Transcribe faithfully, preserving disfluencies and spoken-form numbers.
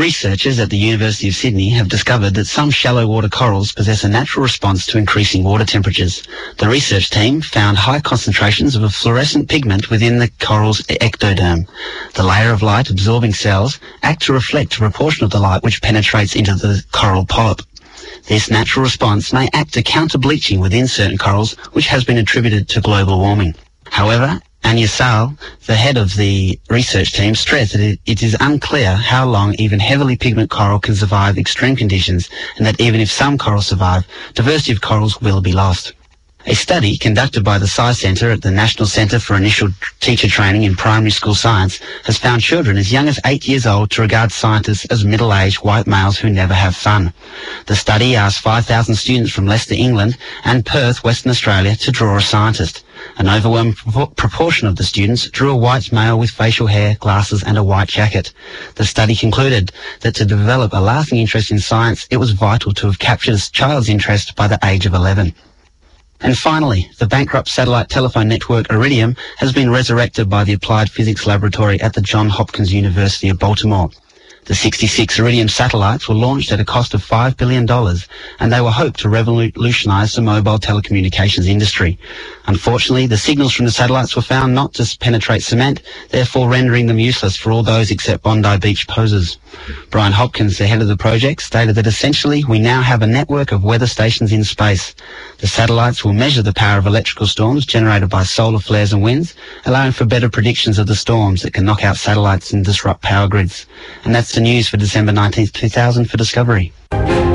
Researchers at the University of Sydney have discovered that some shallow water corals possess a natural response to increasing water temperatures. The research team found high concentrations of a fluorescent pigment within the coral's ectoderm. The layer of light-absorbing cells act to reflect a proportion of the light which penetrates into the coral polyp. This natural response may act to counter bleaching within certain corals, which has been attributed to global warming. However, Anya Saal, the head of the research team, stressed that it, it is unclear how long even heavily pigment coral can survive extreme conditions, and that even if some corals survive, diversity of corals will be lost. A study conducted by the Sci Centre at the National Centre for Initial Teacher Training in Primary School Science has found children as young as eight years old to regard scientists as middle-aged white males who never have fun. The study asked five thousand students from Leicester, England and Perth, Western Australia to draw a scientist. An overwhelming proportion of the students drew a white male with facial hair, glasses and a white jacket. The study concluded that to develop a lasting interest in science, it was vital to have captured a child's interest by the age of eleven. And finally, the bankrupt satellite telephone network Iridium has been resurrected by the Applied Physics Laboratory at the Johns Hopkins University of Baltimore. The sixty-six Iridium satellites were launched at a cost of five billion dollars, and they were hoped to revolutionise the mobile telecommunications industry. Unfortunately, the signals from the satellites were found not to penetrate cement, therefore rendering them useless for all those except Bondi Beach posers. Brian Hopkins, the head of the project, stated that essentially we now have a network of weather stations in space. The satellites will measure the power of electrical storms generated by solar flares and winds, allowing for better predictions of the storms that can knock out satellites and disrupt power grids. And that's the news for December nineteenth, two thousand for Discovery.